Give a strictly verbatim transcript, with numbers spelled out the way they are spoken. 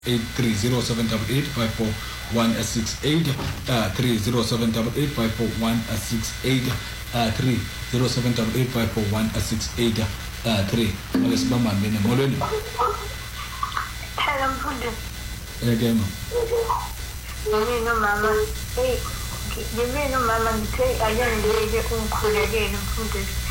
eight three zero seven eight eight five four one six eight uh three zero seven eight eight five four one six eight uh three zero seven eight eight five four one six eight uh three. Let's go, man. Molweni. Hello, Mfundo. Again. Mimi no mama. Hey, mimi no mama. Ngithe ayandele umkhulekele Mfundo.